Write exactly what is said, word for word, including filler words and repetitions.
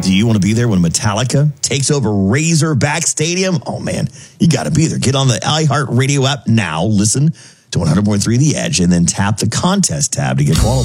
Do you want to be there when Metallica takes over Razorback Stadium? Oh, man, you got to be there. Get on the iHeartRadio app now. Listen to one hundred point three The Edge and then tap the contest tab to get qualified.